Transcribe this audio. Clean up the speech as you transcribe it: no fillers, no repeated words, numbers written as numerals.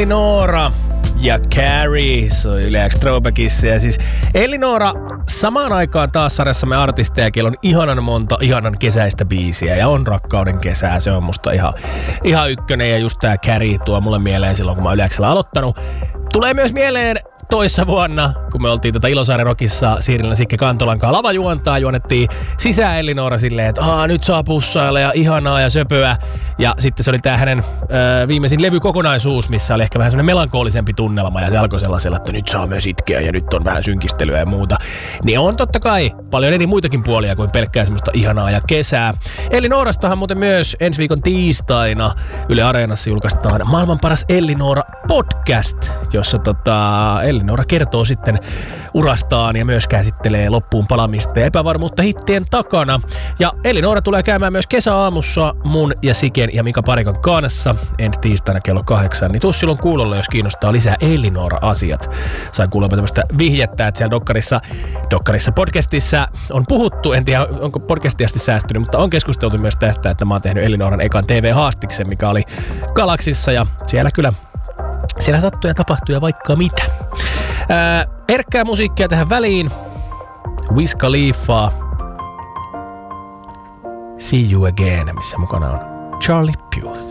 Elinora ja Carrie, se on Yle X Throwbackissa. Ja siis Elinora samaan aikaan taas sarjassamme artisteja, kello on ihanan monta ihanan kesäistä biisiä. Ja on rakkauden kesää, se on musta ihan ykkönen. Ja just tää Carrie tuo mulle mieleen silloin, kun mä oon Yle X:llä aloittanut. Tulee myös mieleen toissa vuonna, kun me oltiin Ilosaaren Rockissa Siirilan Sikke Kantolankaan lavajuontaa, juonettiin sisään Elinora silleen, että nyt saa pussailla ja ihanaa ja söpöä. Ja sitten se oli tää hänen viimeisin levykokonaisuus, missä oli ehkä vähän semmoinen melankoolisempi tunnelma ja se alkoi sellaisella, että nyt saa myös itkeä ja nyt on vähän synkistelyä ja muuta. Niin on totta kai paljon eri muitakin puolia kuin pelkkää semmoista ihanaa ja kesää. Elinorastahan muuten myös ensi viikon tiistaina Yle Areenassa julkaistaan maailman paras Elinora podcast, jossa Elinora kertoo sitten urastaan ja myös käsittelee loppuun palamista ja epävarmuutta hittien takana. Ja Elinora tulee käymään myös kesäaamussa mun ja Siken ja Mika Parikon kanssa ensi tiistaina kello 8. Niin tuu silloin kuulolle, jos kiinnostaa lisää Elinora-asiat. Sain kuulla tämmöistä vihjettä, että siellä Dokkarissa podcastissa on puhuttu, en tiedä onko podcasti asti säästynyt, mutta on keskusteltu myös tästä, että mä oon tehnyt Elinoran ekan TV-haastiksen, mikä oli Galaxissa ja siellä sattuu ja tapahtuu ja vaikka mitä. Herkkää musiikkia tähän väliin. Wiz Khalifa. See You Again, missä mukana on Charlie Puth.